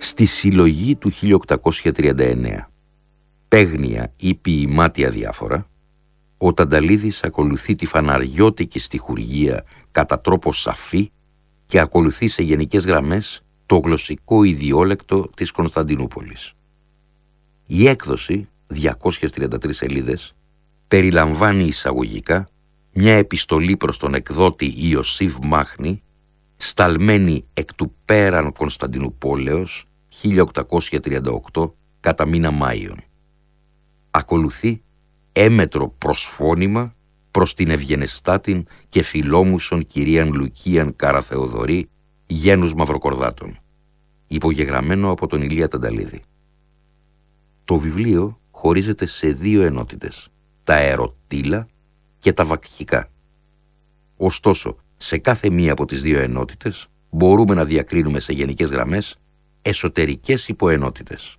στη συλλογή του 1839. Παίγνια ή ποιημάτια διάφορα, ο Τανταλίδης ακολουθεί τη φαναριώτικη στιχουργία κατά τρόπο σαφή και ακολουθεί σε γενικές γραμμές το γλωσσικό ιδιόλεκτο της Κωνσταντινούπολης. Η έκδοση, 233 σελίδες, περιλαμβάνει εισαγωγικά μια επιστολή προς τον εκδότη Ιωσήφ Μάχνη, σταλμένη εκ του πέραν Κωνσταντινουπόλεως 1838 κατά μήνα Μάιον. Ακολουθεί έμετρο προσφώνημα προς την ευγενεστάτην και φιλόμουσον κυρίαν Λουκίαν Καραθεοδωρή, γένους Μαυροκορδάτων, υπογεγραμμένο από τον Ηλία Τανταλίδη. Το βιβλίο χωρίζεται σε δύο ενότητες, τα ερωτήλα και τα βακχικά. Ωστόσο, σε κάθε μία από τις δύο ενότητες μπορούμε να διακρίνουμε σε γενικές γραμμές εσωτερικές υποενότητες.